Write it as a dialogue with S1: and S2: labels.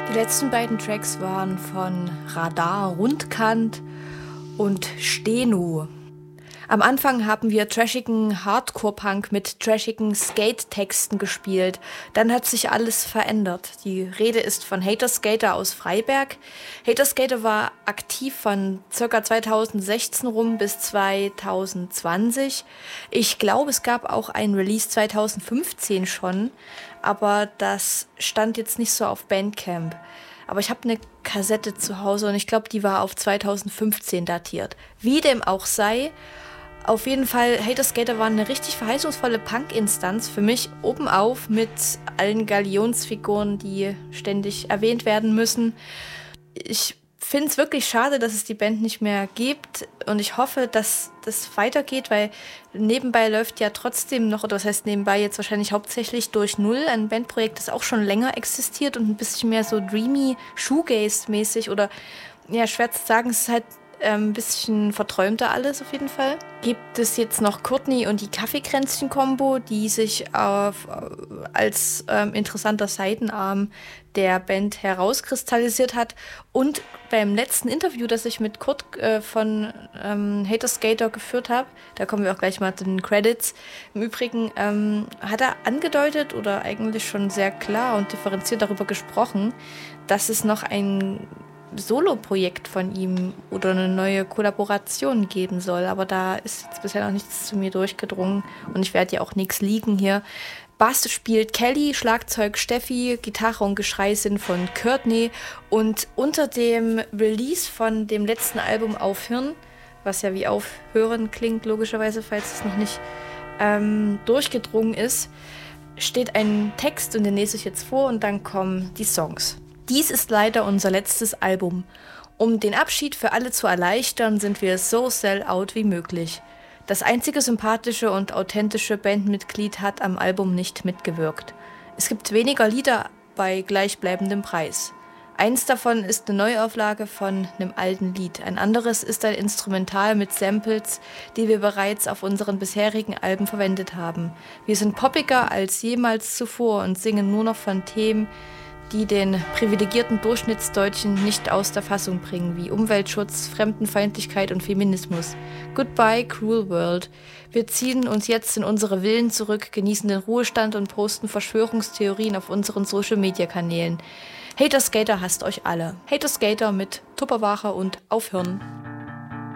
S1: Die letzten beiden Tracks waren von Radar Rundkant und Steno. Am Anfang haben wir trashigen Hardcore-Punk mit trashigen Skate-Texten gespielt. Dann hat sich alles verändert. Die Rede ist von Hater Skater aus Freiberg. Hater Skater war aktiv von ca. 2016 rum bis 2020. Ich glaube, es gab auch ein Release 2015 schon, aber das stand jetzt nicht so auf Bandcamp. Aber ich habe eine Kassette zu Hause und ich glaube, die war auf 2015 datiert. Wie dem auch sei, auf jeden Fall, Hater Skater waren eine richtig verheißungsvolle Punk-Instanz. Für mich oben auf mit allen Galionsfiguren, die ständig erwähnt werden müssen. Ich finde es wirklich schade, dass es die Band nicht mehr gibt. Und ich hoffe, dass das weitergeht, weil nebenbei läuft ja trotzdem noch, oder was heißt nebenbei jetzt wahrscheinlich hauptsächlich durch Null, ein Bandprojekt, das auch schon länger existiert und ein bisschen mehr so dreamy, Shoegaze-mäßig oder, ja, schwer zu sagen, es ist halt ein bisschen verträumter alles auf jeden Fall. Gibt es jetzt noch Courtney und die Kaffeekränzchen-Kombo, die sich als interessanter Seitenarm der Band herauskristallisiert hat. Und beim letzten Interview, das ich mit Kurt von Hater Skater geführt habe, da kommen wir auch gleich mal zu den Credits. Im Übrigen hat er angedeutet oder eigentlich schon sehr klar und differenziert darüber gesprochen, dass es noch ein Solo-Projekt von ihm oder eine neue Kollaboration geben soll. Aber da ist jetzt bisher noch nichts zu mir durchgedrungen und ich werde ja auch nichts liegen hier. Bass spielt Kelly, Schlagzeug Steffi, Gitarre und Geschrei sind von Courtney und unter dem Release von dem letzten Album Aufhören, was ja wie Aufhören klingt, logischerweise, falls es noch nicht durchgedrungen ist, steht ein Text und den lese ich jetzt vor und dann kommen die Songs. Dies ist leider unser letztes Album. Um den Abschied für alle zu erleichtern, sind wir so sell-out wie möglich. Das einzige sympathische und authentische Bandmitglied hat am Album nicht mitgewirkt. Es gibt weniger Lieder bei gleichbleibendem Preis. Eins davon ist eine Neuauflage von einem alten Lied. Ein anderes ist ein Instrumental mit Samples, die wir bereits auf unseren bisherigen Alben verwendet haben. Wir sind poppiger als jemals zuvor und singen nur noch von Themen, die den privilegierten Durchschnittsdeutschen nicht aus der Fassung bringen, wie Umweltschutz, Fremdenfeindlichkeit und Feminismus. Goodbye, cruel world. Wir ziehen uns jetzt in unsere Villen zurück, genießen den Ruhestand und posten Verschwörungstheorien auf unseren Social-Media-Kanälen. Hater Skater hasst euch alle. Hater Skater mit Tupperware und Aufhören.